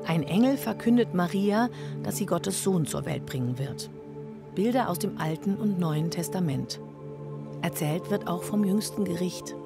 Ein Engel verkündet Maria, dass sie Gottes Sohn zur Welt bringen wird. Bilder aus dem Alten und Neuen Testament. Erzählt wird auch vom jüngsten Gericht,